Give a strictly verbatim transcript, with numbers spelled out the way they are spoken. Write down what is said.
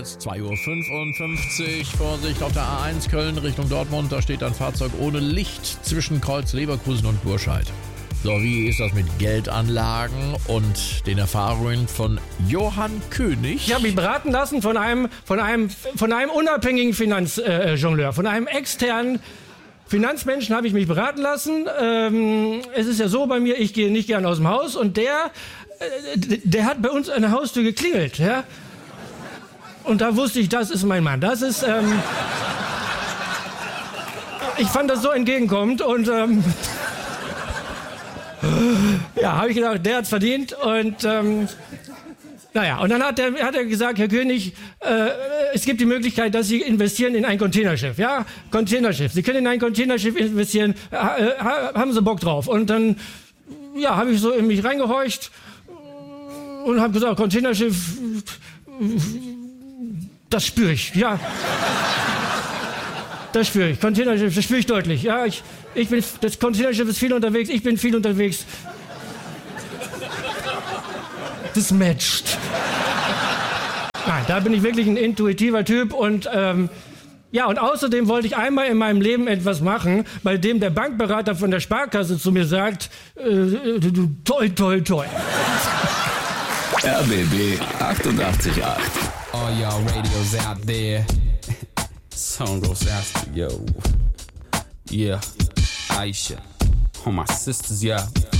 jetzt zwei Uhr fünfundfünfzig. Vorsicht auf der A eins Köln Richtung Dortmund. Da steht ein Fahrzeug ohne Licht zwischen Kreuz Leverkusen und Burscheid. So, wie ist das mit Geldanlagen und den Erfahrungen von Johann König? Ich habe mich beraten lassen von einem, von einem, von einem unabhängigen Finanzjongleur, äh, von einem externen Finanzmenschen habe ich mich beraten lassen. Ähm, es ist ja so bei mir, ich gehe nicht gern aus dem Haus und der, äh, der hat bei uns an der Haustür geklingelt, ja. Und da wusste ich, das ist mein Mann. Das ist, ähm, ich fand das so entgegenkommend und ähm, ja, habe ich gedacht, der hat's verdient und ähm, naja, und dann hat er, hat er gesagt, Herr König, äh, es gibt die Möglichkeit, dass Sie investieren in ein Containerschiff, ja, Containerschiff. Sie können in ein Containerschiff investieren, ha, ha, haben Sie Bock drauf? Und dann, ja, habe ich so in mich reingehorcht und habe gesagt, Containerschiff, das spüre ich, ja. Das spüre ich, Containerschiff, das spüre ich deutlich, ja, ich, ich bin, das Containerschiff ist viel unterwegs, ich bin viel unterwegs. Das matcht. Nein, da bin ich wirklich ein intuitiver Typ und ähm, ja, und außerdem wollte ich einmal in meinem Leben etwas machen, bei dem der Bankberater von der Sparkasse zu mir sagt, äh, toi, toi, toi. R B B achtundachtzig Komma acht. All y'all radios out there. Song goes out to yo. Yeah, Aisha. All my sisters, yeah.